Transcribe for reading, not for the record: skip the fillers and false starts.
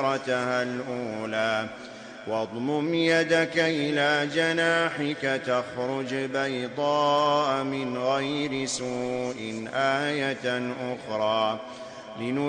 مرتها الأولى واضمم يدك إلى جناحك تخرج بيضاء من غير سوء آية أخرى